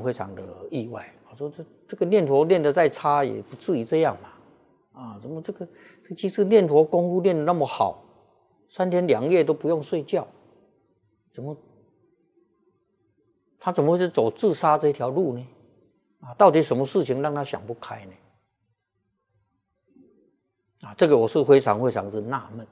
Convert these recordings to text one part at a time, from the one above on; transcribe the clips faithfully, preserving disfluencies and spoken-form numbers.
非常的意外。我说这这个念佛练得再差，也不至于这样嘛。啊，怎么这个这其实念佛功夫练得那么好，三天两夜都不用睡觉，怎么他怎么会是走自杀这条路呢？啊，到底什么事情让他想不开呢？啊，这个我是非常非常之纳闷。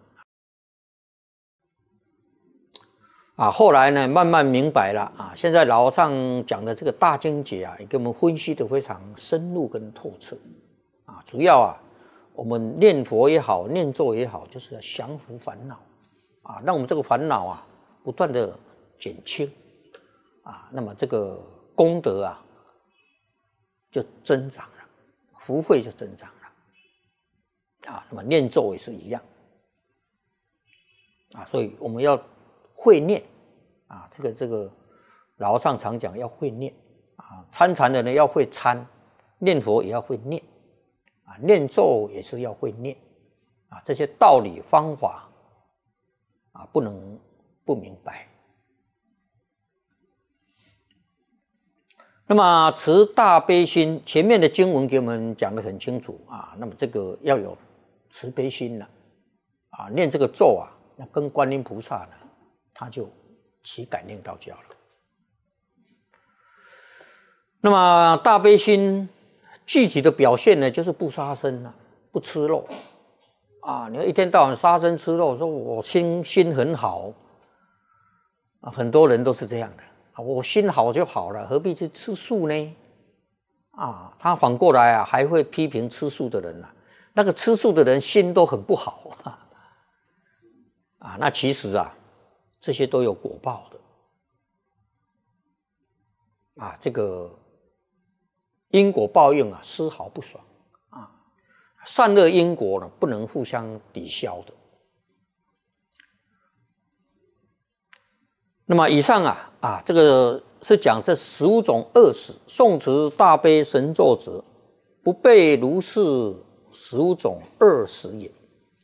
啊，后来呢，慢慢明白了啊。现在老和尚讲的这个大经解啊，也给我们分析的非常深入跟透彻。啊，主要啊，我们念佛也好，念咒也好，就是要降伏烦恼，啊，让我们这个烦恼啊，不断的减轻，啊，那么这个功德啊，就增长了，福慧就增长了，啊，那么念咒也是一样，啊，所以我们要会念啊，这个这个老和尚常讲要会念啊，参禅的人要会参，念佛也要会念啊，念咒也是要会念啊，这些道理方法啊，不能不明白。那么持大悲心，前面的经文给我们讲得很清楚啊，那么这个要有慈悲心了啊，念这个咒啊，那跟观音菩萨呢，他就起感应道交了。那么大悲心具体的表现呢，就是不杀生啊，不吃肉啊。你要一天到晚杀生吃肉，说我心心很好啊，很多人都是这样的啊，我心好就好了，何必去吃素呢？啊，他反过来啊，还会批评吃素的人啊，那个吃素的人心都很不好啊。啊，那其实啊，这些都有果报的啊，这个因果报应啊，丝毫不爽啊，善恶因果呢，不能互相抵消的。那么以上啊啊，这个是讲这十五种恶死，诵持大悲神咒者，不被如是十五种恶死也。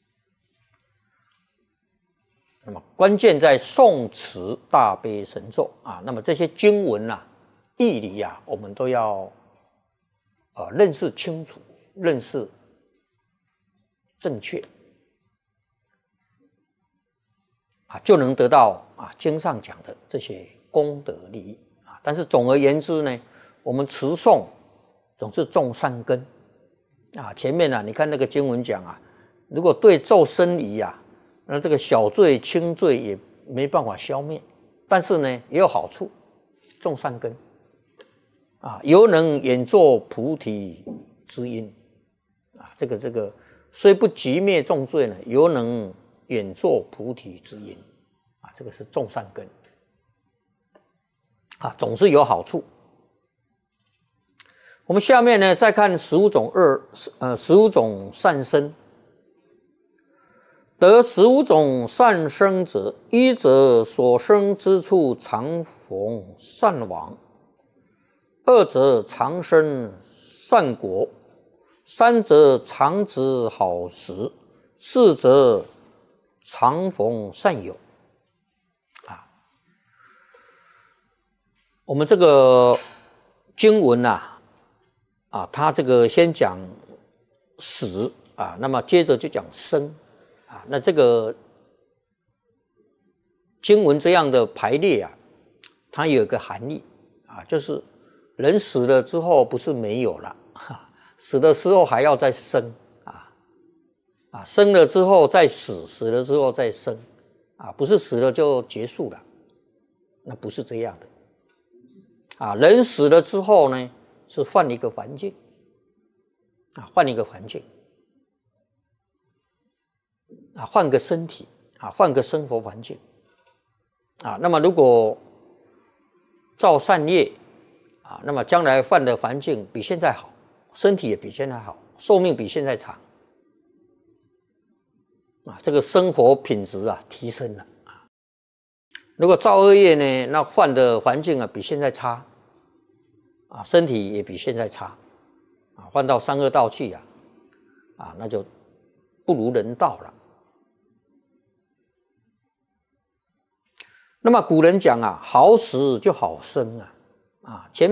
那么关键在诵持大悲神咒啊，那么这些经文啊、义理啊，我们都要呃认识清楚，认识正确啊，就能得到啊经上讲的这些功德利益啊。但是总而言之呢，我们持诵总是种善根啊。前面啊，你看那个经文讲啊，如果对咒生疑啊，那这个小罪轻罪也没办法消灭，但是呢也有好处，种善根啊，犹能演作菩提之因啊，这个这个虽不即灭重罪呢，犹能演作菩提之因啊，这个是种善根啊，总是有好处。我们下面呢再看十五种恶呃十五种善生。得十五种善生者，一则所生之处常逢善往，二则常生善果，三则常知好时，四则常逢善友。啊，我们这个经文啊，啊，它这个先讲死啊，那么接着就讲生。啊，那这个经文这样的排列啊，它有一个含义啊，就是人死了之后不是没有了，死的时候还要再生啊，啊，生了之后再死，死了之后再生啊，不是死了就结束了，那不是这样的啊。人死了之后呢，是换一个环境啊，换一个环境。啊，换个身体啊，换个生活环境啊。那么如果造善业啊，那么将来换的环境比现在好，身体也比现在好，寿命比现在长啊，这个生活品质啊提升了啊。如果造恶业呢，那换的环境啊比现在差啊，身体也比现在差啊，换到三恶道去啊，啊，那就不如人道了。那么古人讲啊，好死就好生啊，啊前面。